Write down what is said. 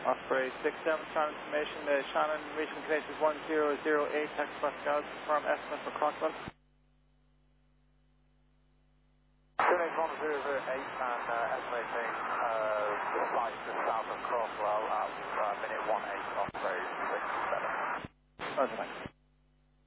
Osprey 67, Shannon information. Shannon, reaching conditions 1008, Texas Pascal, confirm estimate for Crockwell. 281 008 and estimating flight to south of Crockwell at minute 18, Osprey 67. Okay, thanks.